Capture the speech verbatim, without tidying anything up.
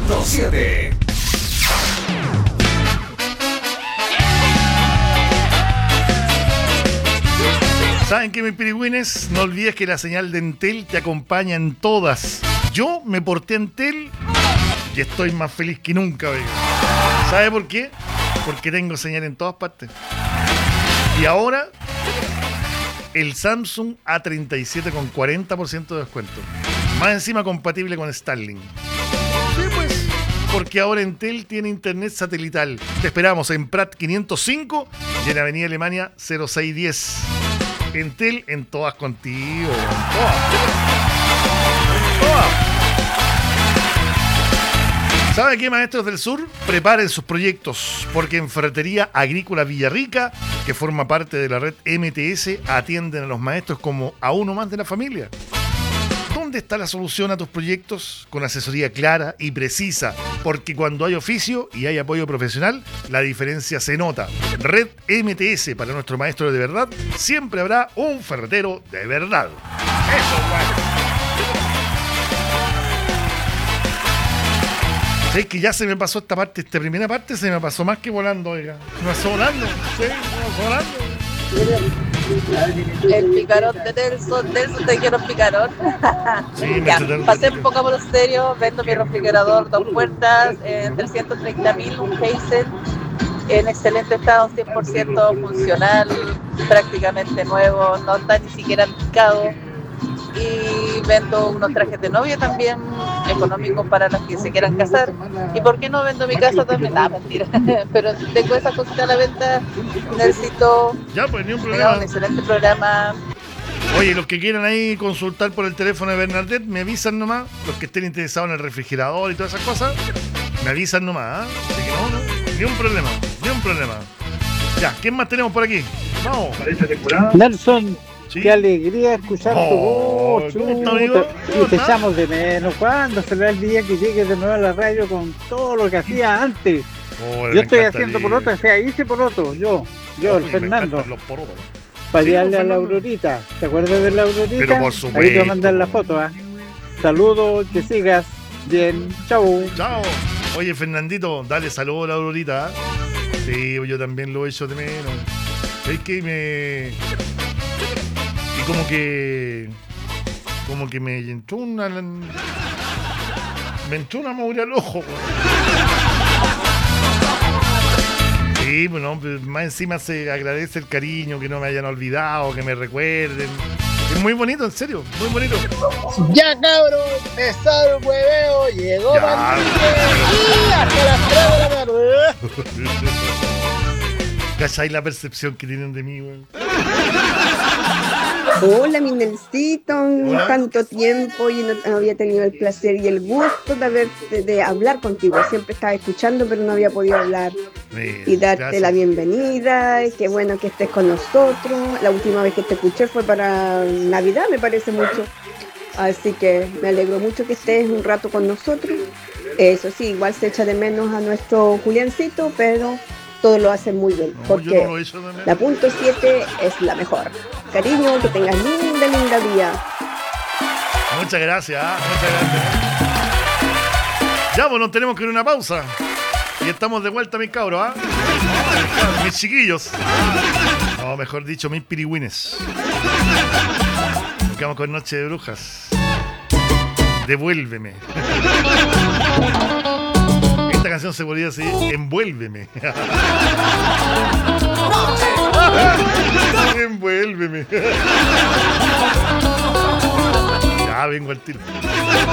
punto siete. ¿Saben qué, mis pirigüines? No olvides que la señal de Entel te acompaña en todas. Yo me porté a Entel y estoy más feliz que nunca, oiga. ¿Sabe por qué? Porque tengo señal en todas partes. Y ahora, el Samsung A treinta y siete con cuarenta por ciento de descuento. Más encima compatible con Starlink. Sí, pues. Porque ahora Entel tiene internet satelital. Te esperamos en Prat quinientos cinco y en Avenida Alemania cero seis diez. Entel en todas contigo. En todas. En todas. ¿Sabe qué, maestros del sur? Preparen sus proyectos, porque en Ferretería Agrícola Villarrica, que forma parte de la red M T S, atienden a los maestros como a uno más de la familia. ¿Dónde está la solución a tus proyectos? Con asesoría clara y precisa, porque cuando hay oficio y hay apoyo profesional, la diferencia se nota. Red M T S, para nuestro maestro de verdad, siempre habrá un ferretero de verdad. Eso, bueno. ¿Sabes que ya se me pasó esta parte? Esta primera parte se me pasó más que volando, oiga. Se me pasó volando, sí, se me pasó volando. El picarón de Nelson, Nelson te dijeron picarón. Sí, ya, me pasé un poco por lo serio, vendo mi refrigerador dos puertas, eh, trescientos treinta mil, un Heisen, en excelente estado, cien por ciento funcional, prácticamente nuevo, no está ni siquiera picado. Y vendo unos trajes de novia también, económicos para las que se quieran casar. ¿Y por qué no vendo mi casa también? Ah, mentira. Pero tengo esa cosita a la venta. Necesito ya, pues, ni un un problema. excelente programa. Oye, los que quieran ahí consultar por el teléfono de Bernadette, me avisan nomás. Los que estén interesados en el refrigerador y todas esas cosas, me avisan nomás. ¿eh? Así que no, no, ni un problema, ni un problema. Ya, ¿quién más tenemos por aquí? Vamos. Para esta temporada. Nelson. ¿Sí? Qué alegría escuchar Oh, tu voz, ¿cómo está, chuta, amigo? ¿Cómo y te está? echamos de menos. ¿Cuándo será el día que llegues de nuevo a la radio con todo lo que hacía antes? Oh, Yo me estoy encantaría. haciendo poroto, o sea, hice poroto, yo, yo, el Uy, me Fernando, encantan los porotos. para Sí, llevarle a la Fernando. Aurorita. ¿Te acuerdas de la Aurorita? Pero por Ahí te voy supuesto. a mandar la foto, ¿ah? Saludos, que sigas bien, chau. Chao. Oye, Fernandito, dale saludos a la Aurorita. ¿eh? Sí, yo también lo he hecho de menos. Es que me... Y como que... Como que me entró una... Me entró una mugre al ojo. Sí, bueno, pues, más encima se agradece el cariño, que no me hayan olvidado, que me recuerden. Es muy bonito, en serio, muy bonito. Ya, cabrón, empezar el hueveo, llegó Ya. Pandilla y hasta las tres de la tarde. ¿Cachai la percepción que tienen de mí, güey? Hola, mi Nelsito, Hola. tanto tiempo y no había tenido el placer y el gusto de, haber, de, de hablar contigo. Siempre estaba escuchando, pero no había podido hablar. Mira, Y darte gracias. la bienvenida, y qué bueno que estés con nosotros. La última vez que te escuché fue para Navidad, me parece mucho. Así que me alegro mucho que estés un rato con nosotros. Eso sí, igual se echa de menos a nuestro Juliancito, pero todo lo hace muy bien, No, porque yo no lo he hecho de menos. la punto siete es la mejor. Cariño, que tengas linda, linda día. Muchas gracias, ¿ah? Muchas gracias. Ya, pues nos tenemos que ir a una pausa. Y estamos de vuelta, mis cabros, ¿ah? Mis chiquillos. No, mejor dicho, mis pirigüines. Nos quedamos con Noche de Brujas. Devuélveme. Esta canción se podría decir Envuélveme. Envuélveme. Ya vengo al tiro.